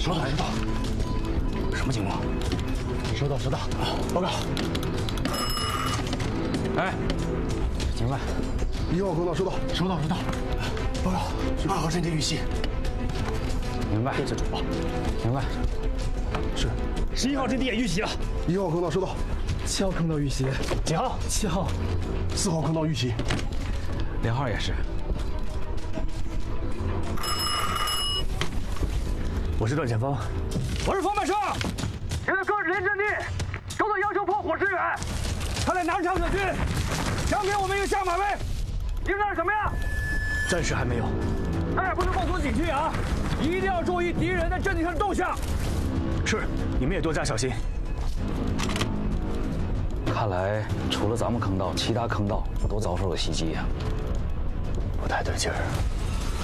收到，收到。什么情况？收到，收到。报告。哎，警办 1号坑道收到， 收到，收到。报告，2号阵地遇袭。明白。对，这主报。明白。是。11号阵地也遇袭了。 1号坑道收到。 7号坑道遇袭。 几号 ？7号。 4号坑道遇袭。 2号也是。我是段前锋。我是冯百胜。现在各指连阵地收到要求破火支援，他在南昌可军，想给我们一个下马威。你那是什么呀？暂时还没有。但也不能放松警惕啊，一定要注意敌人在阵地上的动向。是，你们也多加小心。看来除了咱们坑道，其他坑道都遭受了袭击呀，不太对劲儿。